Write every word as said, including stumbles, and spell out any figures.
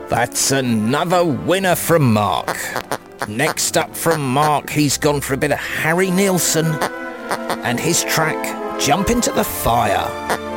That's another winner from Mark. Next up from Mark, he's gone for a bit of Harry Nilsson and his track, Jump Into the Fire.